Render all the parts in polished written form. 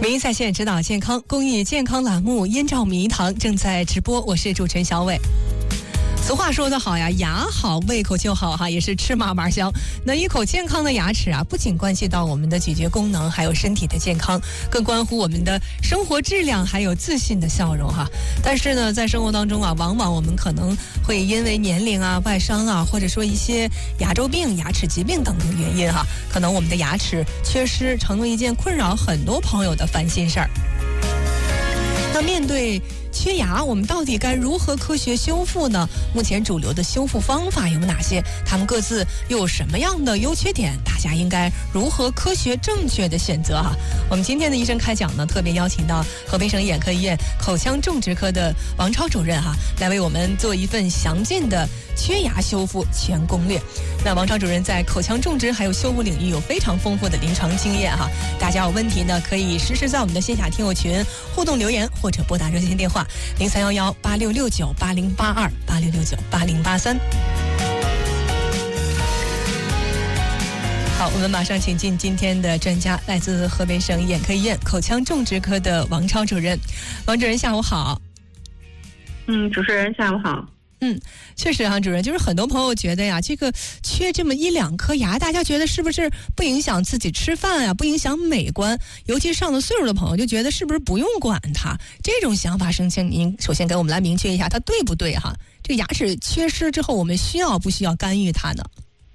名医在线指导健康公益健康栏目《燕赵迷堂》正在直播，我是主持人小伟。俗话说得好呀，牙好胃口就好哈，也是吃嘛嘛香。那一口健康的牙齿啊，不仅关系到我们的咀嚼功能，还有身体的健康，更关乎我们的生活质量，还有自信的笑容哈。但是呢，在生活当中啊，往往我们可能会因为年龄啊、外伤啊，或者说一些牙周病、牙齿疾病等等原因哈，可能我们的牙齿缺失成为一件困扰很多朋友的烦心事儿。那面对缺牙，我们到底该如何科学修复呢？目前主流的修复方法有哪些？它们各自又有什么样的优缺点？大家应该如何科学正确的选择哈？我们今天的医生开讲呢，特别邀请到河北省眼科医院口腔种植科的王超主任哈，来为我们做一份详尽的缺牙修复全攻略。那王超主任在口腔种植还有修复领域有非常丰富的临床经验哈，大家有问题呢，可以实时在我们的线下听友群互动留言，或者拨打热线电话03118669808286698083。好，我们马上请进今天的专家，来自河北省眼科医院口腔种植科的王超主任。王主任下午好。 主持人下午好。 确实哈，主任，就是很多朋友觉得呀，这个缺这么一两颗牙，大家觉得是不是不影响自己吃饭呀，不影响美观？尤其上了岁数的朋友就觉得是不是不用管它？这种想法，请您首先给我们来明确一下，它对不对哈？这个牙齿缺失之后，我们需要不需要干预它呢？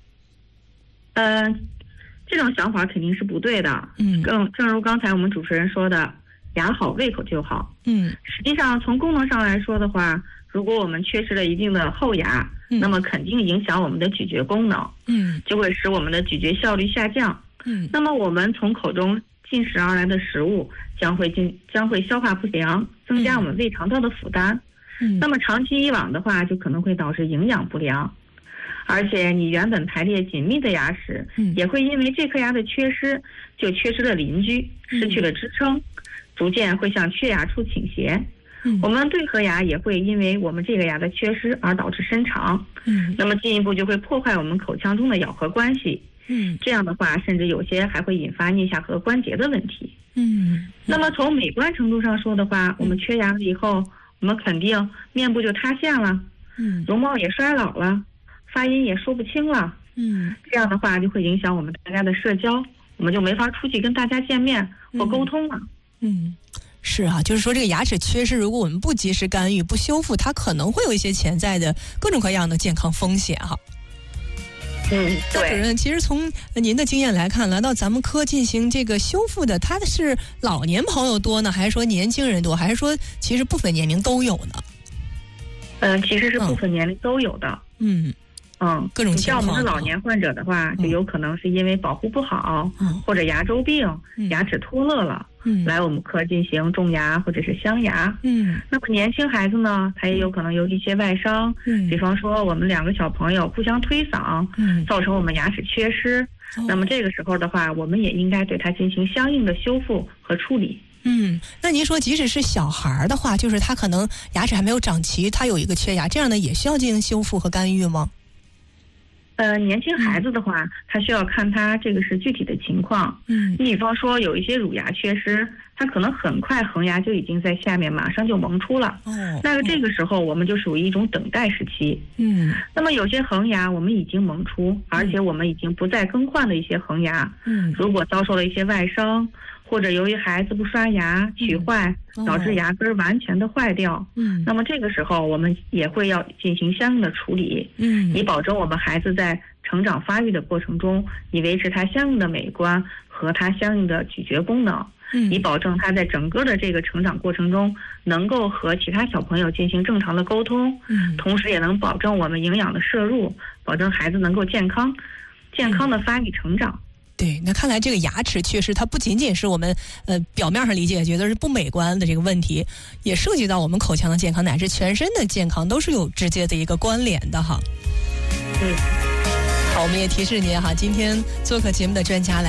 这种想法肯定是不对的。正如刚才我们主持人说的，牙好胃口就好。实际上从功能上来说的话，如果我们缺失了一定的后牙，那么肯定影响我们的咀嚼功能，就会使我们的咀嚼效率下降。那么我们从口中进食而来的食物将会消化不良，增加我们胃肠道的负担。那么长期以往的话，就可能会导致营养不良，而且你原本排列紧密的牙齿，也会因为这颗牙的缺失，就缺失了邻居，失去了支撑，逐渐会向缺牙处倾斜。我们对颌牙也会因为我们这个牙的缺失而导致伸长，那么进一步就会破坏我们口腔中的咬合关系，这样的话甚至有些还会引发颞下颌关节的问题。那么从美观程度上说的话，我们缺牙了以后，我们肯定面部就塌陷了，容貌也衰老了，发音也说不清了，这样的话就会影响我们大家的社交，我们就没法出去跟大家见面或沟通了。 是啊，就是说这个牙齿缺失，如果我们不及时干预、不修复，它可能会有一些潜在的各种各样的健康风险哈。 对。 主任，其实从您的经验来看，来到咱们科进行这个修复的，他是老年朋友多呢，还是说年轻人多，还是说其实部分年龄都有呢？ 其实是部分年龄都有的。 各种情况。 像我们的老年患者的话，就有可能是因为保护不好，或者牙周病、牙齿脱落了，来我们科进行种牙或者是镶牙。那么年轻孩子呢，他也有可能有一些外伤，比方说我们两个小朋友互相推搡，造成我们牙齿缺失。那么这个时候的话，我们也应该对它进行相应的修复和处理。 那您说，即使是小孩的话，就是他可能牙齿还没有长齐，他有一个缺牙，这样的也需要进行修复和干预吗？ 年轻孩子的话，他需要看他这个是具体的情况。你比方说有一些乳牙缺失，他可能很快恒牙就已经在下面马上就萌出了。那个这个时候我们就属于一种等待时期。那么有些恒牙我们已经萌出，而且我们已经不再更换的一些恒牙，如果遭受了一些外伤，或者由于孩子不刷牙龋坏，导致牙根完全的坏掉，那么这个时候我们也会要进行相应的处理，以保证我们孩子在成长发育的过程中，以维持他相应的美观和他相应的咀嚼功能，以保证他在整个的这个成长过程中能够和其他小朋友进行正常的沟通，同时也能保证我们营养的摄入，保证孩子能够健康的发育成长。 对，那看来这个牙齿确实它不仅仅是我们表面上理解觉得是不美观的这个问题，也涉及到我们口腔的健康乃至全身的健康，都是有直接的一个关联的哈。好，我们也提示您哈，今天做客节目的专家来